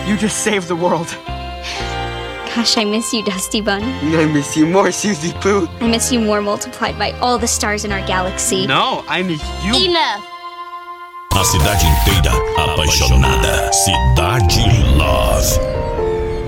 You just saved the world. Gosh, I miss you, Dusty Bun. I miss you more, Susie Pooh. I miss you more multiplied by all the stars in our galaxy. No, I miss you. Enough! A cidade inteira apaixonada. Cidade Love.